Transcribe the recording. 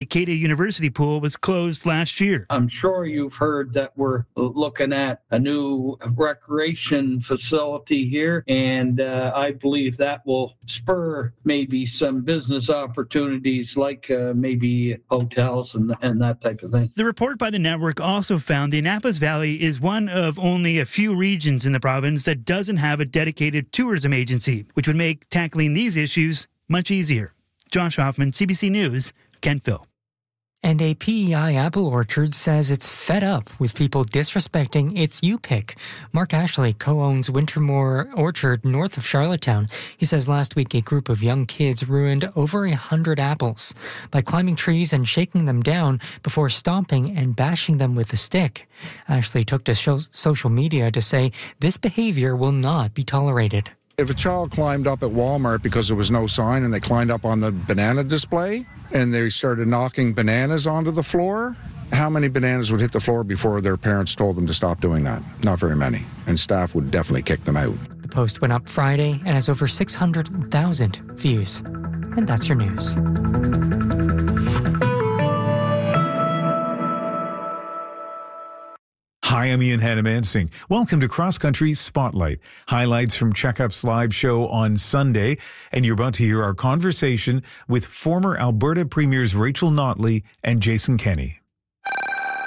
Acadia University pool was closed last year. I'm sure you've heard that we're looking at a new recreation facility here, and I believe that will spur maybe some business opportunities like maybe hotels and that type of thing. The report by the network also found the Annapolis Valley is one of only a few regions in the province that doesn't have a dedicated tourism agency, which would make tackling these issues much easier. Josh Hoffman, CBC News, Kentville. And a PEI apple orchard says it's fed up with people disrespecting its U-pick. Mark Ashley co-owns Wintermore Orchard north of Charlottetown. He says last week a group of young kids ruined over 100 apples by climbing trees and shaking them down before stomping and bashing them with a stick. Ashley took to social media to say this behavior will not be tolerated. If a child climbed up at Walmart because there was no sign and they climbed up on the banana display and they started knocking bananas onto the floor, how many bananas would hit the floor before their parents told them to stop doing that? Not very many. And staff would definitely kick them out. The post went up Friday and has over 600,000 views. And that's your news. Hi, I'm Ian Hannamansing. Welcome to Cross Country Spotlight. Highlights from Checkup's live show on Sunday. And you're about to hear our conversation with former Alberta Premiers Rachel Notley and Jason Kenney.